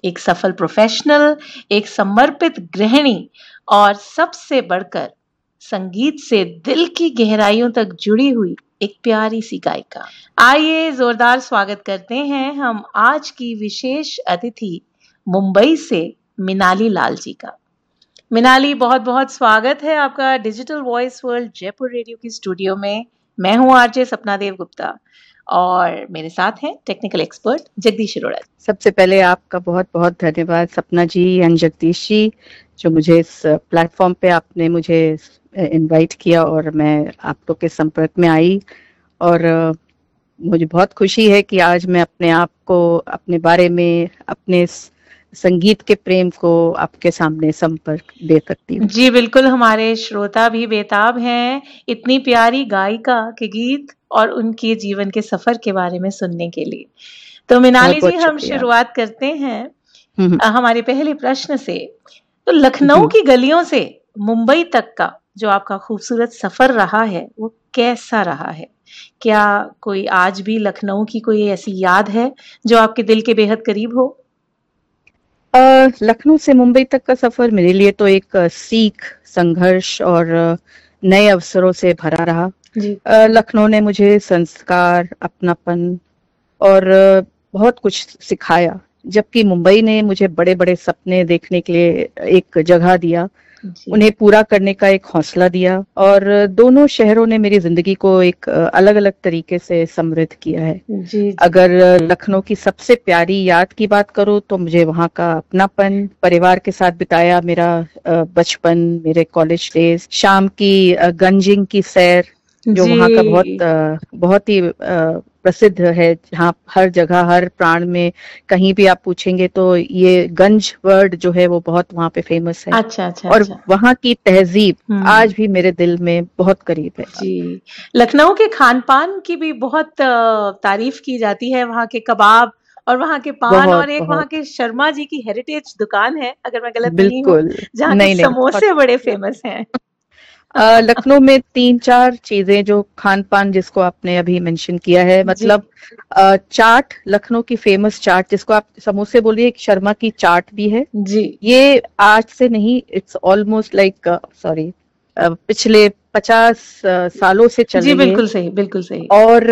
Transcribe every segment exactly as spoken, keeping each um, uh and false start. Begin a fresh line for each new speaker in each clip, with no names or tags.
एक सफल प्रोफेशनल, एक समर्पित गृहिणी और सबसे बढ़कर संगीत से दिल की गहराइयों तक जुड़ी हुई एक प्यारी सी गायिका। आइए जोरदार स्वागत करते हैं हम आज की विशेष अतिथि मुंबई से मिनाली लाल जी का। मिनाली, बहुत बहुत स्वागत है आपका digital voice world Jaipur radio की स्टूडियो में। मैं हूं आरजे सपना देव गुप्ता और मेरे साथ हैं टेक्निकल एक्सपर्ट जगदीश अरोड़ा।
सबसे पहले आपका बहुत बहुत धन्यवाद सपना जी एंड जगदीश जी, जो मुझे इस प्लेटफॉर्म पे आपने मुझे इनवाइट किया और मैं आप लोग के संपर्क में आई। और मुझे बहुत खुशी है कि आज मैं अपने आप को, अपने बारे में, अपने संगीत के प्रेम को आपके सामने संपर्क दे सकती हूँ।
जी बिल्कुल, हमारे श्रोता भी बेताब हैं इतनी प्यारी गायिका के गीत और उनके जीवन के सफर के बारे में सुनने के लिए। तो मिनाली जी, हम शुरुआत करते हैं हमारे पहले प्रश्न से। तो लखनऊ की गलियों से मुंबई तक का जो आपका खूबसूरत सफर रहा है वो कैसा रहा है? क्या कोई आज भी लखनऊ की कोई ऐसी याद है जो आपके दिल के बेहद करीब हो?
लखनऊ से मुंबई तक का सफर मेरे लिए तो एक सीख, संघर्ष और नए अवसरों से भरा रहा। लखनऊ ने मुझे संस्कार, अपनापन और बहुत कुछ सिखाया, जबकि मुंबई ने मुझे बड़े बड़े सपने देखने के लिए एक जगह दिया, उन्हें पूरा करने का एक हौसला दिया। और दोनों शहरों ने मेरी जिंदगी को एक अलग अलग तरीके से समृद्ध किया है। जी, जी। अगर लखनऊ की सबसे प्यारी याद की बात करूं तो मुझे वहां का अपनापन, परिवार के साथ बिताया मेरा बचपन, मेरे कॉलेज डेज, शाम की गंजिंग की सैर जो वहां का बहुत बहुत ही प्रसिद्ध है, जहाँ हर जगह, हर प्राण में कहीं भी आप पूछेंगे तो ये गंज वर्ड जो है वो बहुत वहाँ पे फेमस है।
अच्छा, अच्छा,
और
अच्छा।
वहाँ की तहजीब आज भी मेरे दिल में बहुत करीब है।
जी, लखनऊ के खान पान की भी बहुत तारीफ की जाती है, वहाँ के कबाब और वहाँ के पान, और एक वहाँ के शर्मा जी की हेरिटेज दुकान है, अगर मैं गलत नहीं हूँ, जहाँ के समोसे बड़े फेमस हैं।
लखनऊ में तीन चार चीजें जो खान पान जिसको आपने अभी मेंशन किया है, मतलब चाट, लखनऊ की फेमस चाट जिसको आप समोसे बोलिए, एक शर्मा की चाट भी है
जी।
ये आज से नहीं, इट्स ऑलमोस्ट लाइक सॉरी पिछले पचास सालों से चल रही है।
बिल्कुल सही, बिल्कुल सही।
और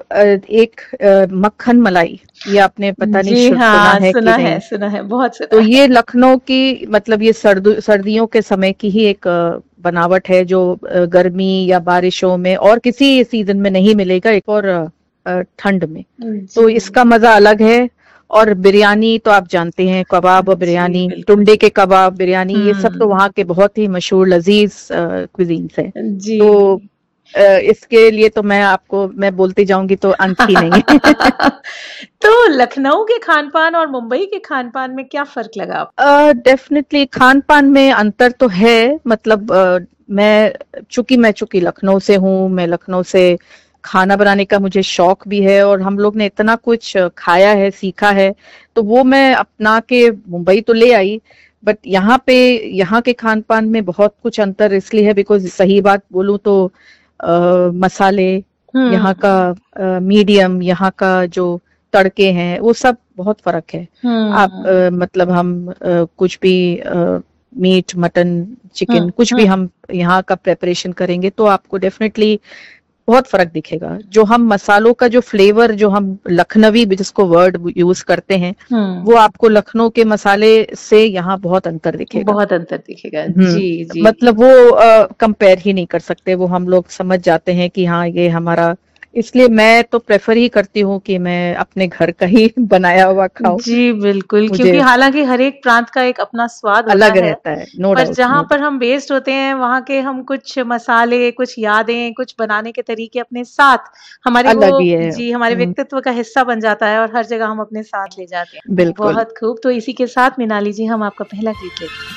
एक मक्खन मलाई, ये आपने पता नहीं
जी,
सुना
हाँ,
है
सुना
कि
है,
नहीं?
सुना है, बहुत सुना
तो
है।
ये लखनऊ की, मतलब ये सर्द सर्दियों के समय की ही एक बनावट है जो गर्मी या बारिशों में और किसी सीजन में नहीं मिलेगा, एक और ठंड में। तो इसका मजा अलग है। और बिरयानी तो आप जानते हैं, कबाब और बिरयानी, टुंडे के कबाब, बिरयानी, ये सब तो वहाँ के बहुत ही मशहूर लजीज क्विजीन्स हैं। तो इसके लिए तो मैं आपको मैं बोलती जाऊंगी तो अंत ही नहीं है।
तो लखनऊ के खान पान और मुंबई के खान पान में क्या फर्क लगा?
डेफिनेटली खान पान में अंतर तो है। मतलब uh, मैं चूंकि मैं चूंकि लखनऊ से हूँ, मैं लखनऊ से खाना बनाने का मुझे शौक भी है और हम लोग ने इतना कुछ खाया है, सीखा है, तो वो मैं अपना के मुंबई तो ले आई। बट यहाँ पे, यहाँ के खान पान में बहुत कुछ अंतर इसलिए है बिकॉज सही बात बोलूं तो आ, मसाले, यहाँ का मीडियम, यहाँ का जो तड़के हैं वो सब बहुत फर्क है। आप आ, मतलब हम आ, कुछ भी आ, मीट, मटन, चिकन, कुछ भी हम यहाँ का प्रेपरेशन करेंगे तो आपको डेफिनेटली बहुत फर्क दिखेगा। जो हम मसालों का जो फ्लेवर, जो हम लखनवी जिसको वर्ड यूज करते हैं, वो आपको लखनऊ के मसाले से यहाँ बहुत अंतर दिखेगा,
बहुत अंतर दिखेगा। जी, जी।
मतलब वो कंपेयर ही नहीं कर सकते, वो हम लोग समझ जाते हैं कि हाँ ये हमारा। इसलिए मैं तो प्रेफर ही करती हूँ कि मैं अपने घर का ही बनाया हुआ खाऊं।
जी बिल्कुल, क्योंकि हालांकि हर एक प्रांत का एक अपना स्वाद
अलग
होता
रहता है, नो
पर
डाउट।
जहाँ पर हम बेस्ड होते हैं वहाँ के हम कुछ मसाले, कुछ यादें, कुछ बनाने के तरीके अपने साथ हमारे
अलग
वो
ही है।
जी हमारे व्यक्तित्व का हिस्सा बन जाता है और हर जगह हम अपने साथ ले जाते हैं।
बिल्कुल,
बहुत खूब। तो इसी के साथ मिनाली जी हम आपका पहला गीत लेते हैं।